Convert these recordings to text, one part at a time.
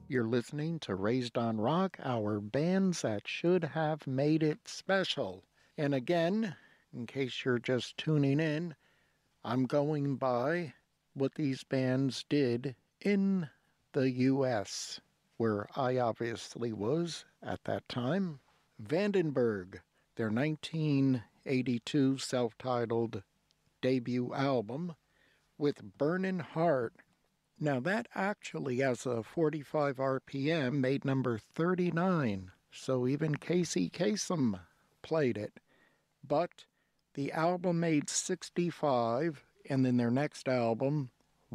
You're listening to Raised on Rock, our bands that should have made it special. And again, in case you're just tuning in, I'm going by what these bands did in the U.S., where I obviously was at that time. Vandenberg, their 1982 self-titled debut album, with Burnin' Heart. Now that actually, as a 45 RPM, made number 39, so even Casey Kasem played it. But the album made 65, and then their next album,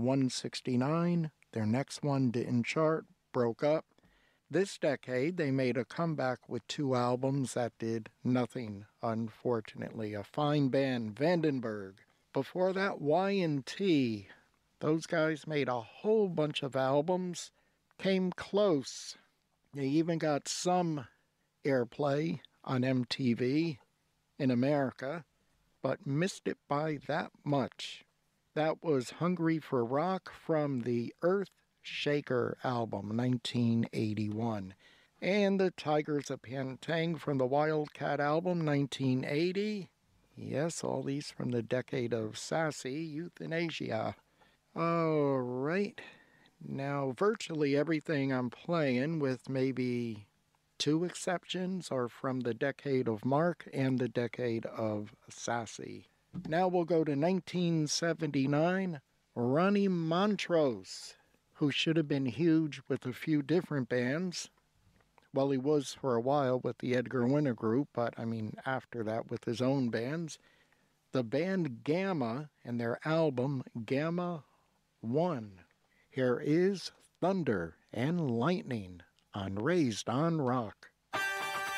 169, their next one didn't chart, broke up. This decade, they made a comeback with two albums that did nothing, unfortunately. A fine band, Vandenberg. Before that, Y&T. Those guys made a whole bunch of albums, came close. They even got some airplay on MTV in America, but missed it by that much. That was Hungry for Rock from the Earth Shaker album, 1981. And the Tigers of Pantang from the Wildcat album, 1980. Yes, all these from the decade of sassy euthanasia. All right. Now, virtually everything I'm playing, with maybe two exceptions, are from the decade of Mark and the decade of Sassy. Now we'll go to 1979. Ronnie Montrose, who should have been huge with a few different bands. Well, he was for a while with the Edgar Winter Group, but after that with his own bands. The band Gamma and their album Gamma 1. Here is Thunder and Lightning on Raised on Rock.